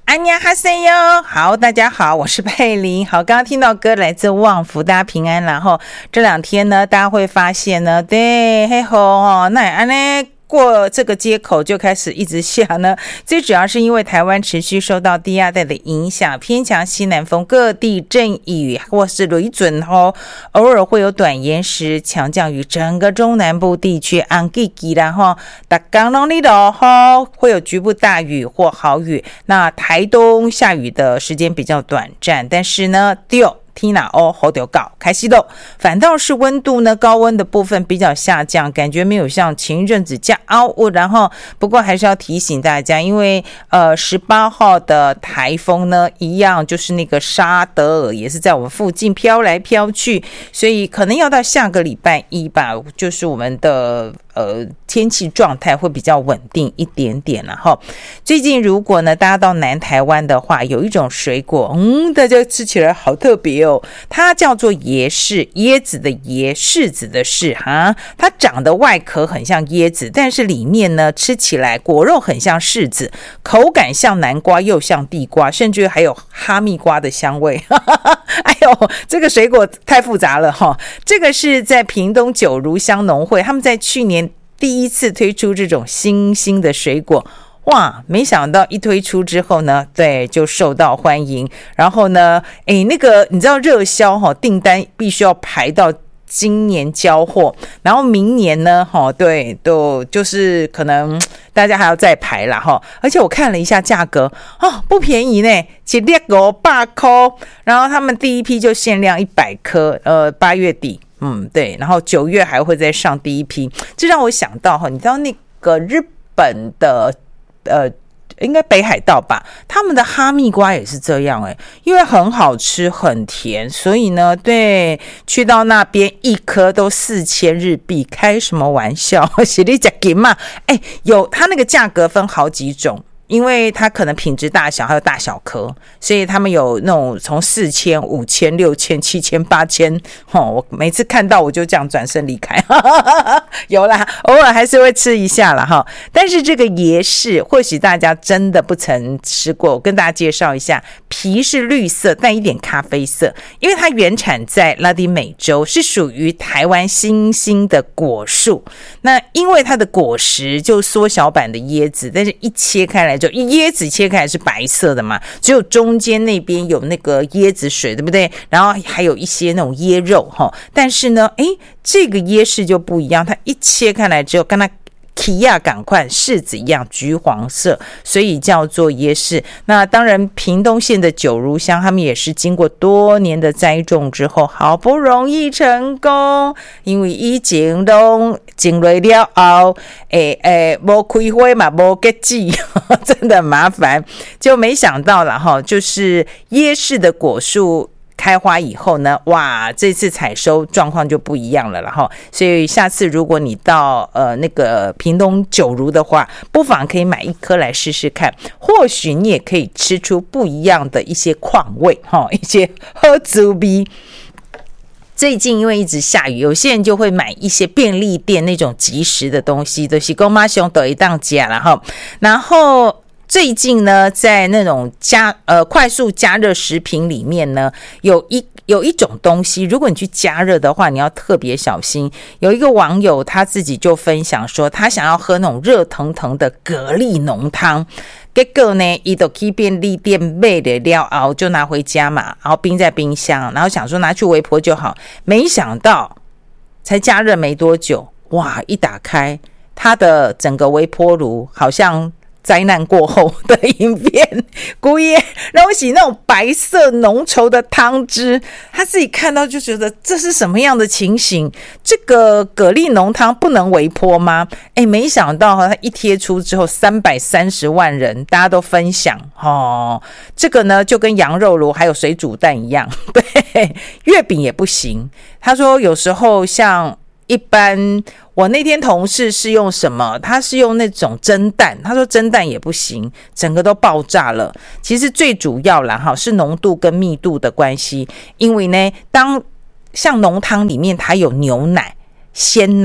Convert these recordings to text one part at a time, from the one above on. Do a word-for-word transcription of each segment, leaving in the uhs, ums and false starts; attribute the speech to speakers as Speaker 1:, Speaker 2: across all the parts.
Speaker 1: 安呀哈塞哟，好，大家好，我是佩玲。好，刚刚听到歌来自旺福，大家平安。然后这两天呢，大家会发现呢，对，嘿吼哦，那安呢？过这个街口就开始一直下呢，最主要是因为台湾持续受到低压带的影响，偏强西南风，各地阵雨或是雷准后，偶尔会有短延时强降雨，整个中南部地区安吉吉然后大港拢里头吼会有局部大雨或豪雨，那台东下雨的时间比较短暂，但是呢，丢。Tina 哦，好丢搞开心的，反倒是温度呢，高温的部分比较下降，感觉没有像前一阵子降凹。然后，不过还是要提醒大家，因为呃十八号的台风呢，一样就是那个沙德尔也是在我们附近飘来飘去，所以可能要到下个礼拜一吧，就是我们的。呃，天气状态会比较稳定一点点了哈。最近如果呢，大家到南台湾的话，有一种水果，嗯，大家吃起来好特别哦，它叫做椰柿，椰子的椰，柿子的柿哈。它长的外壳很像椰子，但是里面呢，吃起来果肉很像柿子，口感像南瓜又像地瓜，甚至还有哈密瓜的香味。哎呦，这个水果太复杂了哈。这个是在屏东九如乡农会，他们在去年第一次推出这种新兴的水果，哇，没想到一推出之后呢，对，就受到欢迎。然后呢，诶，那个你知道热销哈，订单必须要排到今年交货，然后明年呢，哈，对，都就是可能大家还要再排啦哈。而且我看了一下价格，哦，不便宜呢，一粒五百块。然后他们第一批就限量一百颗，呃，八月底。嗯，对，然后九月还会再上第一批，这让我想到哈，你知道那个日本的呃，应该北海道吧，他们的哈密瓜也是这样哎，因为很好吃很甜，所以呢，对，去到那边一颗都四千日币，开什么玩笑？是你在给嘛？哎，有它那个价格分好几种。因为它可能品质大小还有大小颗，所以他们有那种从四千、五千、六千、七千、八千，哦，我每次看到我就这样转身离开。有啦，偶尔还是会吃一下啦哈。但是这个椰柿，或许大家真的不曾吃过，我跟大家介绍一下，皮是绿色，带一点咖啡色，因为它原产在拉丁美洲，是属于台湾新兴的果树。那因为它的果实就缩小版的椰子，但是一切开来。就椰子切开来是白色的嘛，只有中间那边有那个椰子水，对不对？然后还有一些那种椰肉哈。但是呢，诶，这个椰柿就不一样，它一切开来之后，跟它提亚赶快柿子一样橘黄色，所以叫做椰柿。那当然屏东县的九如乡他们也是经过多年的栽种之后好不容易成功，因为以前都种了了后诶诶没开花嘛没结籽真的很麻烦，就没想到了哈，就是椰柿的果树开花以后呢，哇，这次采收状况就不一样了啦齁。所以下次如果你到呃那个屏东九如的话，不妨可以买一颗来试试看，或许你也可以吃出不一样的一些况味齁，一些好滋味。最近因为一直下雨，有些人就会买一些便利店那种即食的东西，就是公妈熊得一当家了齁。然后最近呢，在那种加呃快速加热食品里面呢，有一有一种东西，如果你去加热的话，你要特别小心。有一个网友他自己就分享说，他想要喝那种热腾腾的蛤蜊浓汤。结果呢，他就去便利店买了了后就拿回家嘛，然后冰在冰箱，然后想说拿去微波就好，没想到才加热没多久，哇！一打开，它的整个微波炉好像灾难过后的影片，姑爷，然后洗那种白色浓稠的汤汁，他自己看到就觉得这是什么样的情形？这个蛤蜊浓汤不能微波吗？哎，没想到他一贴出之后，三百三十万人大家都分享哦。这个呢，就跟羊肉炉还有水煮蛋一样，对，月饼也不行。他说有时候像一般。我那天同事是用什么？他是用那种蒸蛋，他说蒸蛋也不行，整个都爆炸了。其实最主要啦哈，是浓度跟密度的关系。因为呢，当像浓汤里面它有牛奶、鲜奶、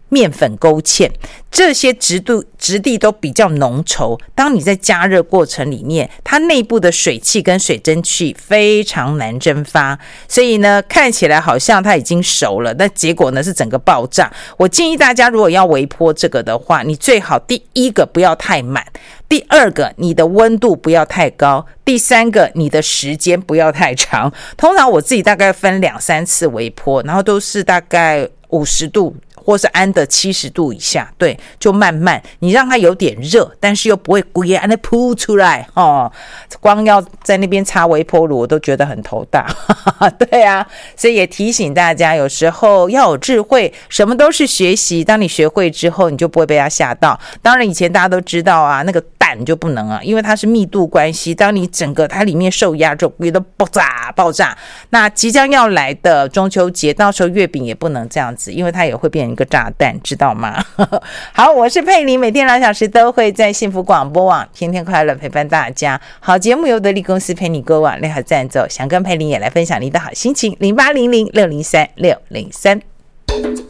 Speaker 1: 面粉勾芡，这些质度质地都比较浓稠。当你在加热过程里面，它内部的水汽跟水蒸气非常难蒸发，所以呢，看起来好像它已经熟了，但结果呢是整个爆炸。我建议大家，如果要微波这个的话，你最好第一个不要太满，第二个你的温度不要太高，第三个你的时间不要太长。通常我自己大概分两三次微波，然后都是大概五十度。或是安的七十度以下，对，就慢慢你让它有点热，但是又不会咕耶安的扑出来哦。光要在那边插微波炉，我都觉得很头大。对啊，所以也提醒大家，有时候要有智慧，什么都是学习。当你学会之后，你就不会被它吓到。当然，以前大家都知道啊，那个蛋就不能啊，因为它是密度关系。当你整个它里面受压之后，估计都爆炸爆炸。那即将要来的中秋节，到时候月饼也不能这样子，因为它也会变成一个炸弹，知道吗？好，我是佩玲，每天两小时都会在幸福广播网天天快乐陪伴大家。好节目由得力公司陪你过网联合赞助，想跟佩玲也来分享你的好心情，零八零零六零三六零三。